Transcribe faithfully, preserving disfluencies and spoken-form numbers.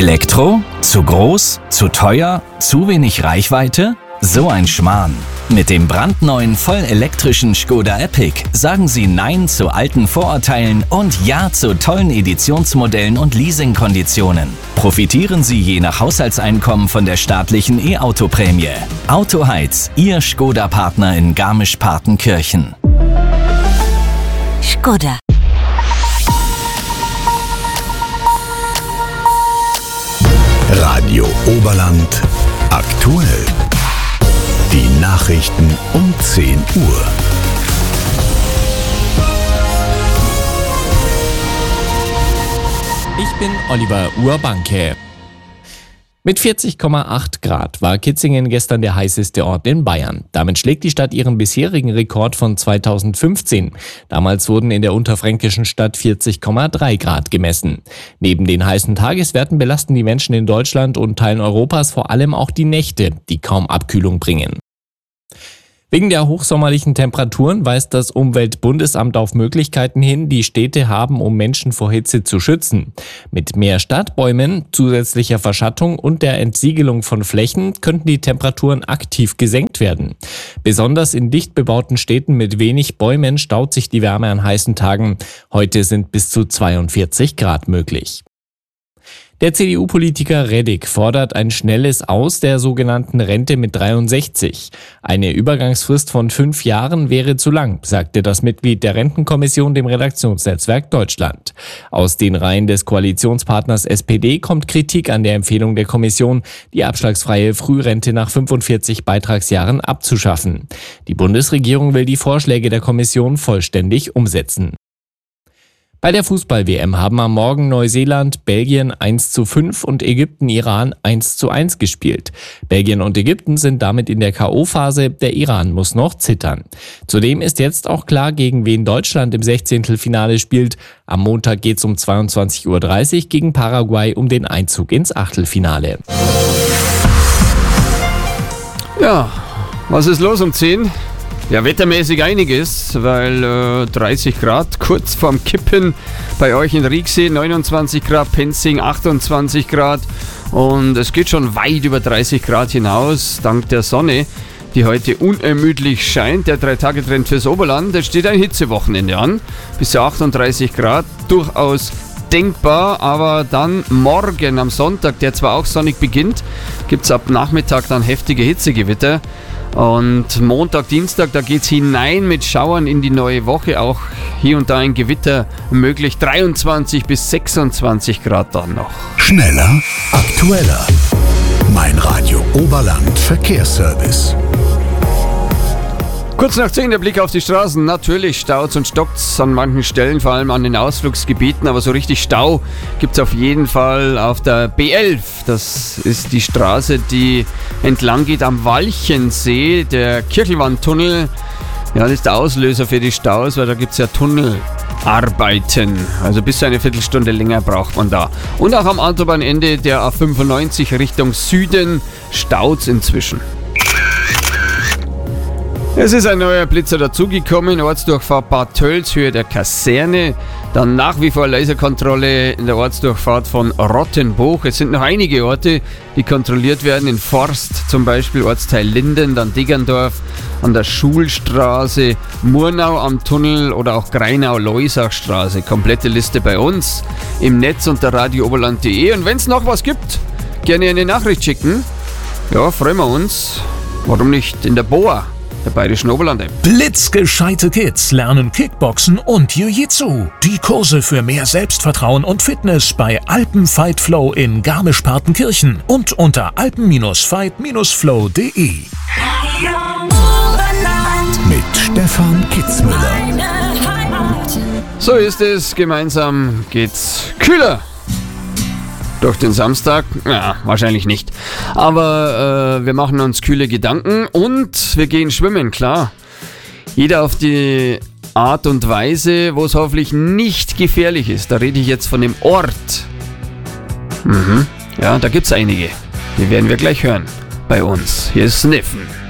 Elektro? Zu groß? Zu teuer? Zu wenig Reichweite? So ein Schmarrn. Mit dem brandneuen vollelektrischen Škoda Epiq sagen Sie Nein zu alten Vorurteilen und Ja zu tollen Editionsmodellen und Leasingkonditionen. Profitieren Sie je nach Haushaltseinkommen von der staatlichen E-Auto-Prämie. Autoheiz, Ihr Škoda-Partner in Garmisch-Partenkirchen. Škoda. Radio Oberland aktuell. Die Nachrichten um zehn Uhr. Ich bin Oliver Urbanke. Mit vierzig Komma acht Grad war Kitzingen gestern der heißeste Ort in Bayern. Damit schlägt die Stadt ihren bisherigen Rekord von zweitausendfünfzehn. Damals wurden in der unterfränkischen Stadt vierzig Komma drei Grad gemessen. Neben den heißen Tageswerten belasten die Menschen in Deutschland und Teilen Europas vor allem auch die Nächte, die kaum Abkühlung bringen. Wegen der hochsommerlichen Temperaturen weist das Umweltbundesamt auf Möglichkeiten hin, die Städte haben, um Menschen vor Hitze zu schützen. Mit mehr Stadtbäumen, zusätzlicher Verschattung und der Entsiegelung von Flächen könnten die Temperaturen aktiv gesenkt werden. Besonders in dicht bebauten Städten mit wenig Bäumen staut sich die Wärme an heißen Tagen. Heute sind bis zu zweiundvierzig Grad möglich. Der C D U-Politiker Reddig fordert ein schnelles Aus der sogenannten Rente mit dreiundsechzig. Eine Übergangsfrist von fünf Jahren wäre zu lang, sagte das Mitglied der Rentenkommission dem Redaktionsnetzwerk Deutschland. Aus den Reihen des Koalitionspartners S P D kommt Kritik an der Empfehlung der Kommission, die abschlagsfreie Frührente nach fünfundvierzig Beitragsjahren abzuschaffen. Die Bundesregierung will die Vorschläge der Kommission vollständig umsetzen. Bei der Fußball-W M haben am Morgen Neuseeland, Belgien eins zu fünf und Ägypten, Iran eins zu eins gespielt. Belgien und Ägypten sind damit in der K O-Phase, der Iran muss noch zittern. Zudem ist jetzt auch klar, gegen wen Deutschland im Sechzehntelfinale spielt. Am Montag geht's um zweiundzwanzig Uhr dreißig gegen Paraguay um den Einzug ins Achtelfinale. Ja, was ist los um zehn? Ja, wettermäßig einiges, weil äh, dreißig Grad, kurz vorm Kippen bei euch in Rieksee, neunundzwanzig Grad, Penzing achtundzwanzig Grad und es geht schon weit über dreißig Grad hinaus, dank der Sonne, die heute unermüdlich scheint. Der Drei-Tage-Trend fürs Oberland, es steht ein Hitzewochenende an, bis zu achtunddreißig Grad, durchaus denkbar, aber dann morgen am Sonntag, der zwar auch sonnig beginnt, gibt es ab Nachmittag dann heftige Hitzegewitter. Und Montag, Dienstag, da geht's hinein mit Schauern in die neue Woche, auch hier und da ein Gewitter möglich, dreiundzwanzig bis sechsundzwanzig Grad dann noch. Schneller, aktueller. Mein Radio Oberland Verkehrsservice. Kurz nach zehn der Blick auf die Straßen. Natürlich staut's und stockt's an manchen Stellen, vor allem an den Ausflugsgebieten, aber so richtig Stau gibt's auf jeden Fall auf der B elf. Das ist die Straße, die entlang geht am Walchensee, der Kirchelwandtunnel. Ja, das ist der Auslöser für die Staus, weil da gibt's ja Tunnelarbeiten. Also bis zu eine Viertelstunde länger braucht man da. Und auch am Autobahnende der A fünfundneunzig Richtung Süden staut's inzwischen. Es ist ein neuer Blitzer dazugekommen, Ortsdurchfahrt Bad Tölz, Höhe der Kaserne. Dann nach wie vor Laserkontrolle in der Ortsdurchfahrt von Rottenbuch. Es sind noch einige Orte, die kontrolliert werden. In Forst zum Beispiel, Ortsteil Linden, dann Deggerndorf an der Schulstraße, Murnau am Tunnel oder auch Greinau-Leusachstraße. Komplette Liste bei uns im Netz unter radio oberland punkt de. Und wenn es noch was gibt, gerne eine Nachricht schicken. Ja, freuen wir uns. Warum nicht in der B O A? Der Bayerischen Oberland-App. Blitzgescheite Kids lernen Kickboxen und Jiu-Jitsu. Die Kurse für mehr Selbstvertrauen und Fitness bei Alpen Fight Flow in Garmisch-Partenkirchen und unter alpen Fight Flow punkt de. Mit Stefan Kitzmüller. So ist es, gemeinsam geht's kühler. Durch den Samstag? Ja, wahrscheinlich nicht. Aber äh, wir machen uns kühle Gedanken und wir gehen schwimmen, klar. Jeder auf die Art und Weise, wo es hoffentlich nicht gefährlich ist. Da rede ich jetzt von dem Ort. Mhm. Ja, da gibt's einige. Die werden wir gleich hören bei uns. Hier ist Sniffen.